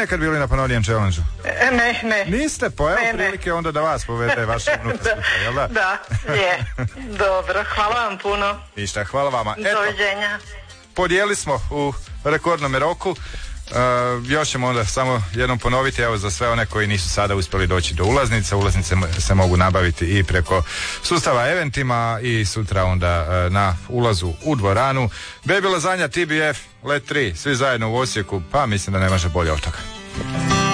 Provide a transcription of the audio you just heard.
nekad bili na ponovljivom challenge-u? Ne. Niste? Pa evo prilike onda da vas povede vaša unuka sutra, jel da? Da, je. Dobro, hvala vam puno. Ništa, hvala vama. Doviđenja. Podijeli smo u rekordnom roku. Još ćemo onda samo jednom ponoviti, evo za sve one koji nisu sada uspjeli doći do ulaznice. Ulaznice se mogu nabaviti i preko sustava Eventima i sutra onda na ulazu u dvoranu. Baby Lazanja, TBF, Let 3, svi zajedno u Osijeku, pa mislim da ne može bolje od toga.